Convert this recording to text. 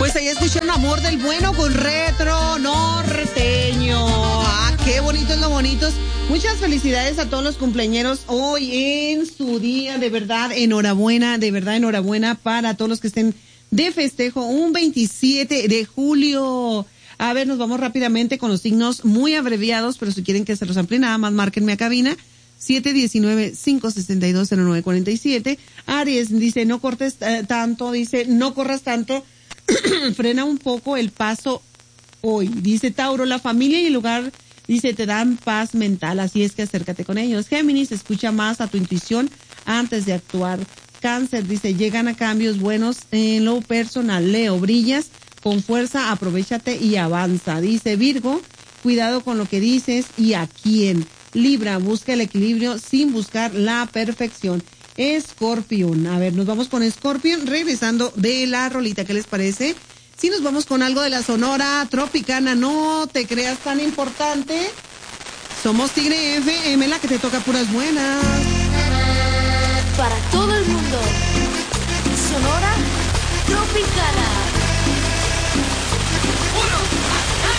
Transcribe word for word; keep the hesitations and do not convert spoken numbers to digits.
Pues ahí escucharon Amor del Bueno con Retro Norteño. Ah, qué bonitos lo bonitos. Muchas felicidades a todos los cumpleañeros hoy en su día, de verdad, enhorabuena, de verdad, enhorabuena para todos los que estén de festejo un veintisiete de julio. A ver, nos vamos rápidamente con los signos muy abreviados, pero si quieren que se los amplíe, nada más márquenme a cabina. siete uno nueve, cinco seis dos, cero nueve cuatro siete. Aries dice, no cortes eh, tanto, dice, no corras tanto, frena un poco el paso hoy. Dice Tauro, la familia y el lugar, dice, te dan paz mental, así es que acércate con ellos. Géminis, escucha más a tu intuición antes de actuar. Cáncer, dice, llegan a cambios buenos en lo personal. Leo, brillas con fuerza, aprovéchate y avanza. Dice Virgo, cuidado con lo que dices y a quién. Libra, busca el equilibrio sin buscar la perfección. Escorpión, a ver, nos vamos con Escorpión, regresando de la rolita, ¿qué les parece? Si nos vamos con algo de la Sonora Tropicana, no te creas tan importante. Somos Tigre F M, la que te toca puras buenas. Para todo el mundo, Sonora Tropicana.